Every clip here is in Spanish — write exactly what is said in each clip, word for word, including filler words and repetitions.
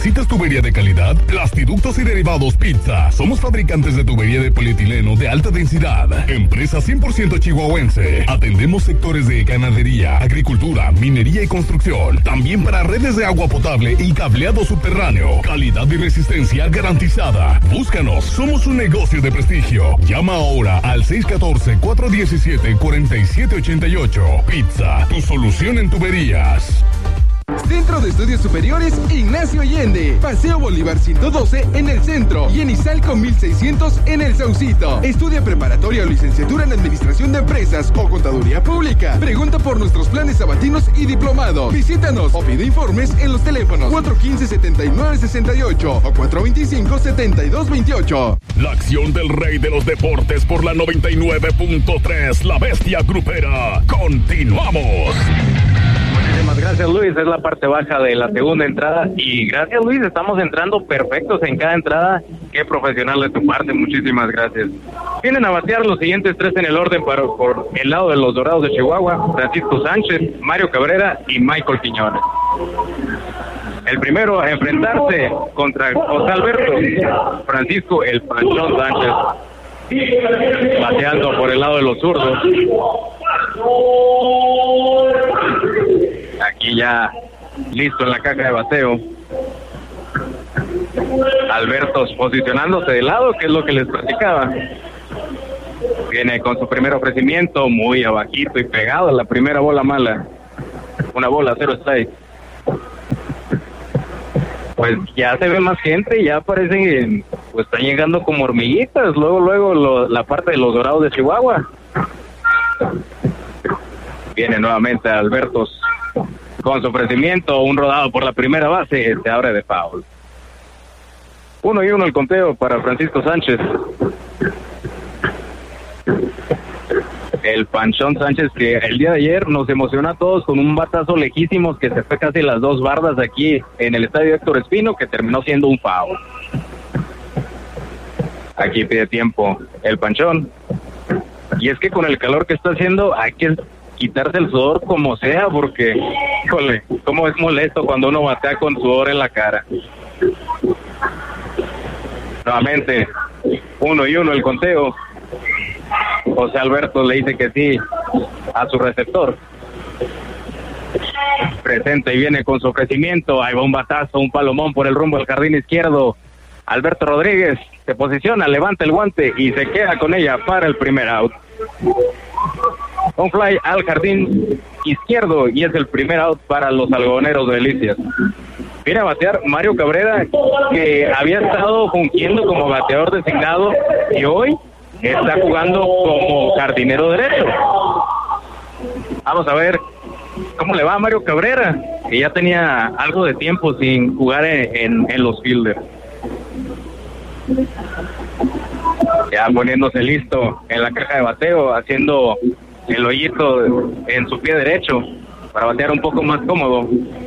¿Necesitas tubería de calidad? Plastiductos y derivados Pizza. Somos fabricantes de tubería de polietileno de alta densidad. Empresa cien por ciento chihuahuense. Atendemos sectores de ganadería, agricultura, minería y construcción. También para redes de agua potable y cableado subterráneo. Calidad y resistencia garantizada. Búscanos. Somos un negocio de prestigio. Llama ahora al seis uno cuatro, cuatro uno siete, cuatro siete ocho ocho. Pizza, tu solución en tuberías. Centro de Estudios Superiores Ignacio Allende, Paseo Bolívar ciento doce en el centro y en Izalco mil seiscientos en el Saucito. Estudia preparatoria o licenciatura en Administración de Empresas o Contaduría Pública. Pregunta por nuestros planes sabatinos y diplomado. Visítanos o pide informes en los teléfonos cuatro uno cinco, siete nueve seis ocho o cuatro dos cinco, siete dos dos ocho. La acción del rey de los deportes por la noventa y nueve punto tres, La Bestia Grupera. Continuamos. Muchísimas gracias, Luis. Es la parte baja de la segunda entrada. Y gracias, Luis. Estamos entrando perfectos en cada entrada. Qué profesional de tu parte. Muchísimas gracias. Vienen a batear los siguientes tres en el orden para, por el lado de los Dorados de Chihuahua: Francisco Sánchez, Mario Cabrera y Michael Quiñones. El primero a enfrentarse contra José Alberto, Francisco el Panchón Sánchez, bateando por el lado de los zurdos. Aquí ya listo en la caja de bateo. Alberto posicionándose de lado, que es lo que les platicaba. Viene con su primer ofrecimiento, muy abajito y pegado a la primera bola mala. Una bola, cero strike. Pues ya se ve más gente, ya parecen que pues están llegando como hormiguitas. Luego, luego lo, la parte de los Dorados de Chihuahua. Viene nuevamente Albertos con su ofrecimiento, un rodado por la primera base, se abre de foul. Uno y uno el conteo para Francisco Sánchez. El Panchón Sánchez, que el día de ayer nos emocionó a todos con un batazo lejísimos que se fue casi las dos bardas aquí en el estadio Héctor Espino, que terminó siendo un foul. Aquí pide tiempo el Panchón. Y es que con el calor que está haciendo hay que quitarse el sudor como sea, porque, híjole, cómo es molesto cuando uno batea con sudor en la cara. Nuevamente, uno y uno el conteo. José Alberto le dice que sí a su receptor. Presenta y viene con su ofrecimiento. Ahí va un batazo, un palomón por el rumbo al jardín izquierdo. Alberto Rodríguez se posiciona, levanta el guante y se queda con ella para el primer out. Un fly al jardín izquierdo y es el primer out para los algodoneros de Delicias. Viene a batear Mario Cabrera, que había estado fungiendo como bateador designado y hoy está jugando como jardinero derecho. Vamos a ver cómo le va a Mario Cabrera, que ya tenía algo de tiempo sin jugar en, en, en los fielders. Ya poniéndose listo en la caja de bateo, haciendo el hoyito en su pie derecho para batear un poco más cómodo.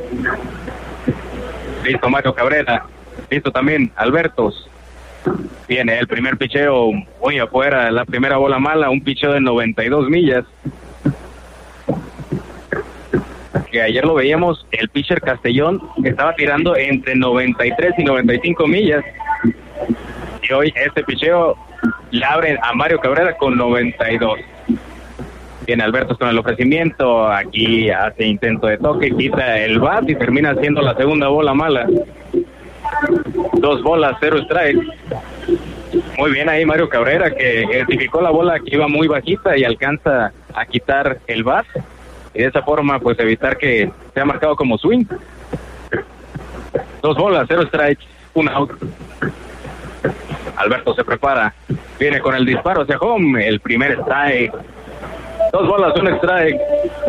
Listo Mario Cabrera, listo también Albertos. Viene el primer picheo muy afuera, la primera bola mala, un picheo de noventa y dos millas. Que ayer lo veíamos, el pitcher Castellón estaba tirando entre noventa y tres y noventa y cinco millas. Y hoy este picheo le abre a Mario Cabrera con noventa y dos. Viene Albertos con el ofrecimiento, aquí hace intento de toque, quita el bat y termina haciendo la segunda bola mala. Dos bolas, cero strike. Muy bien ahí Mario Cabrera, que identificó la bola que iba muy bajita y alcanza a quitar el bat y de esa forma pues evitar que sea marcado como swing. Dos bolas, cero strike, un out. Alberto se prepara, viene con el disparo hacia home, el primer strike. Dos bolas, un strike.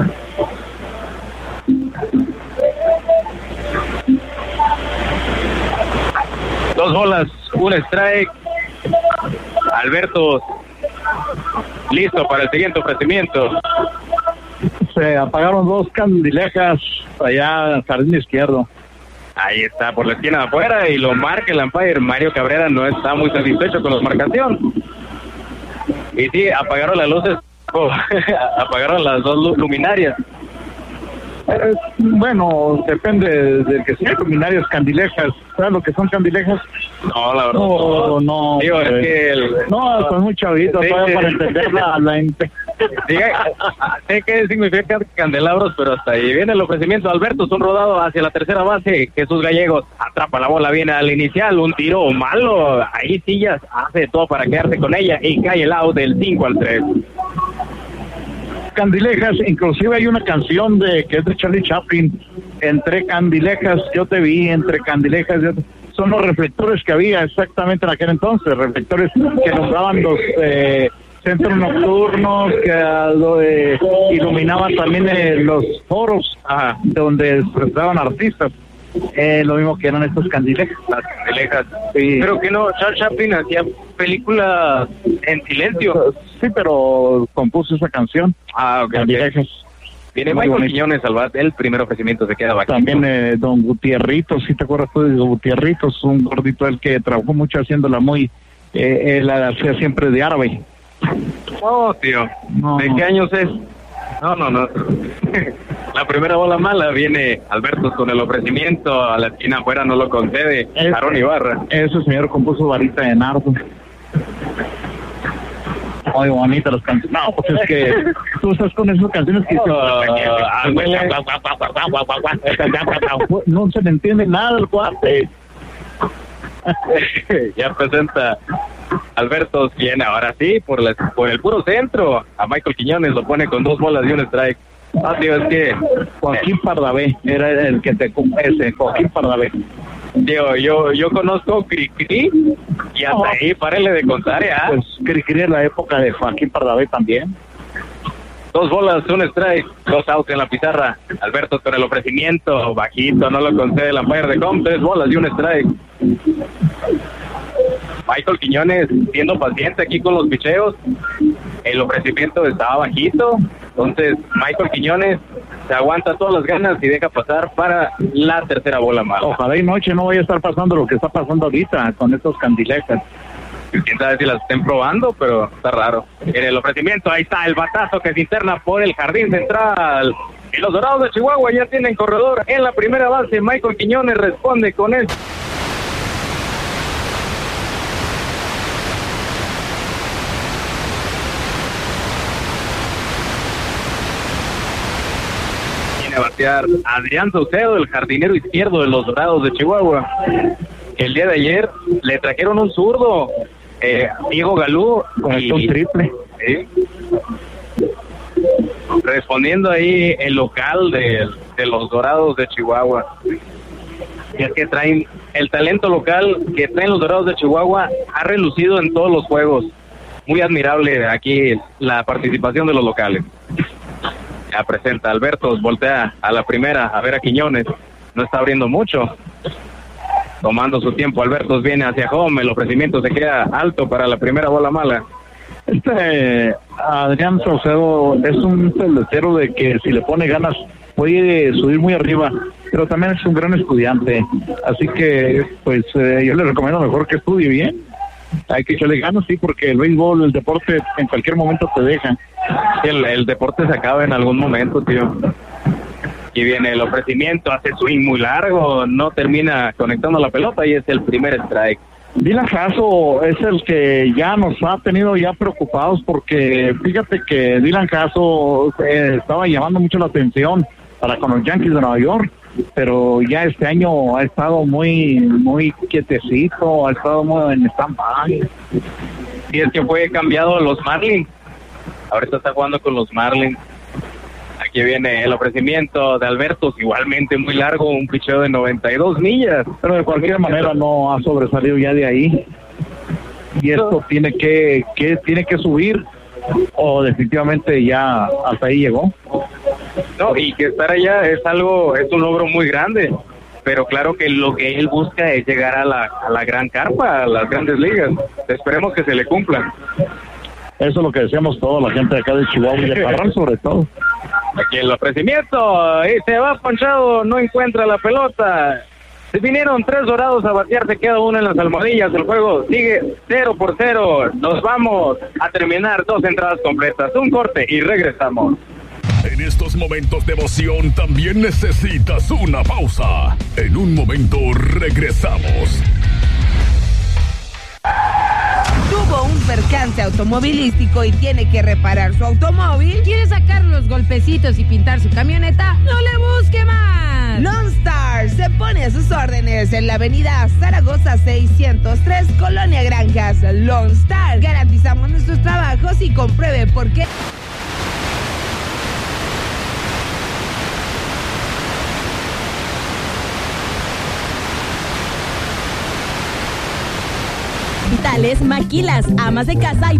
Dos bolas, un strike. Alberto listo para el siguiente ofrecimiento. Se apagaron dos candilejas allá en el jardín izquierdo. Ahí está, por la esquina de afuera, y lo marca el umpire. Mario Cabrera no está muy satisfecho con la marcación. Y sí, apagaron las luces, apagaron las dos luminarias. Eh, bueno, depende del que sea. Luminarias, candilejas. ¿Sabes lo que son candilejas? No, la verdad. No, no. Digo, pues, es que el, no, son muy chavitos sí, todavía sí. para entender la... la inte- Diga, sé que significa candelabros, pero hasta ahí viene el ofrecimiento. Alberto, son rodado hacia la tercera base. Jesús Gallegos atrapa la bola, viene al inicial, un tiro malo. Ahí Sillas hace todo para quedarse con ella y cae el out del cinco al tres. Candilejas, inclusive hay una canción de que es de Charlie Chaplin, entre candilejas yo te vi, entre candilejas yo te... son los reflectores que había exactamente en aquel entonces, reflectores que nombraban los eh, centros nocturnos, que eh, iluminaban también eh, los foros, ajá, donde se presentaban artistas. Eh, lo mismo que eran estos candilejas. Las candilejas. Sí. Pero que no, Charles Chaplin hacía películas en silencio. Sí, pero compuso esa canción. Ah, ok. Candilejas. Viene Michael bonito. Quiñones al bat, el primer ofrecimiento se queda bajito. También eh, don Gutierritos, si te acuerdas tú de Gutierritos, un gordito el que trabajó mucho haciéndola muy, eh, él la hacía siempre de árabe. Oh, tío, no, ¿de no. qué años es? No, no, no. La primera bola mala viene Alberto con el ofrecimiento a la esquina afuera, no lo concede Aarón Ibarra. Ese señor compuso Varita de Nardo. Muy bonita las canciones. No, pues es que tú estás con esas canciones que no se le entiende nada el cuate. Ya presenta Alberto, viene ahora sí por, la, por el puro centro. A Michael Quiñones lo pone con dos bolas y un strike. Ah, tío, es que Joaquín Pardavé era el que te ese Joaquín Pardavé. Digo, yo yo conozco Cricri y hasta oh. ahí párele de contar ya. Pues Cricri es la época de Joaquín Pardavé también. Dos bolas, un strike, dos outs en la pizarra. Alberto con el ofrecimiento, bajito, no lo concede el umpire de home, tres bolas y un strike. Michael Quiñones siendo paciente aquí con los picheos. El ofrecimiento estaba bajito, entonces Michael Quiñones se aguanta todas las ganas y deja pasar para la tercera bola mala. Ojalá y noche no vaya a estar pasando lo que está pasando ahorita con estos candilejas. Quién sabe si las estén probando, pero está raro. En el ofrecimiento, ahí está el batazo que se interna por el jardín central. Y los Dorados de Chihuahua ya tienen corredor en la primera base. Michael Quiñones responde con él. Viene a batear Adrián Saucedo, el jardinero izquierdo de los Dorados de Chihuahua. El día de ayer le trajeron un zurdo, eh, Diego Galú, con y, un triple. ¿sí? Respondiendo ahí el local de, de los Dorados de Chihuahua. Y es que traen el talento local que traen los Dorados de Chihuahua, ha relucido en todos los juegos. Muy admirable aquí la participación de los locales. Ya presenta Alberto, voltea a la primera a ver a Quiñones, no está abriendo mucho. Tomando su tiempo, Alberto viene hacia home, el ofrecimiento se queda alto para la primera bola mala. Este Adrián Saucedo es un pelotero de que si le pone ganas puede subir muy arriba, pero también es un gran estudiante, así que pues eh, yo le recomiendo mejor que estudie bien. Hay que echarle ganas, sí, porque el béisbol, el deporte en cualquier momento te deja. El, el deporte se acaba en algún momento, tío. Y viene el ofrecimiento, hace swing muy largo, no termina conectando la pelota y es el primer strike. Dylan Jasso es el que ya nos ha tenido ya preocupados porque fíjate que Dylan Jasso eh, estaba llamando mucho la atención para con los Yankees de Nueva York, pero ya este año ha estado muy muy quietecito, ha estado muy en stand-by. Y es que fue cambiado a los Marlins, ahorita está jugando con los Marlins. Aquí viene el ofrecimiento de Alberto, igualmente muy largo, un picheo de noventa y dos millas. Pero de cualquier manera no ha sobresalido ya de ahí. Y esto tiene que, que tiene que subir, o definitivamente ya hasta ahí llegó. No, y que estar allá es algo, es un logro muy grande. Pero claro que lo que él busca es llegar a la, a la gran carpa, a las grandes ligas. Esperemos que se le cumplan. Eso es lo que deseamos toda la gente de acá de Chihuahua y de Parral sobre todo. Aquí el ofrecimiento, y se va ponchado, no encuentra la pelota. Se vinieron tres Dorados a batear, se queda uno en las almohadillas. El juego sigue cero por cero. Nos vamos a terminar dos entradas completas, un corte y regresamos. En estos momentos de emoción también necesitas una pausa. En un momento regresamos. Tuvo un percance automovilístico y tiene que reparar su automóvil. ¿Quiere sacar los golpecitos y pintar su camioneta? ¡No le busque más! Lone Star se pone a sus órdenes en la avenida Zaragoza seiscientos tres, Colonia Granjas. Lone Star. Garantizamos nuestros trabajos y compruebe por qué. Vitales, maquilas, amas de casa y